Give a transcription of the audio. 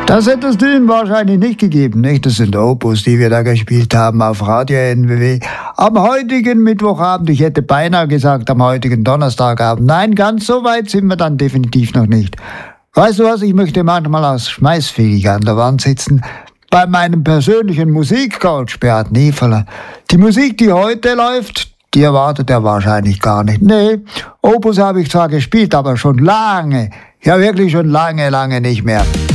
Das hätte es denen wahrscheinlich nicht gegeben, nicht? Das sind Opus, die wir da gespielt haben auf Radio NWW. Am heutigen Mittwochabend, ich hätte beinahe gesagt am heutigen Donnerstagabend. Nein, ganz so weit sind wir dann definitiv noch nicht. Weißt du was, ich möchte manchmal aus Schmeißfähig an der Wand sitzen. Bei meinem persönlichen Musikcoach Beat Niefeler. Die Musik, die heute läuft, die erwartet er wahrscheinlich gar nicht. Nee, Opus habe ich zwar gespielt, aber schon lange, ja wirklich schon lange nicht mehr.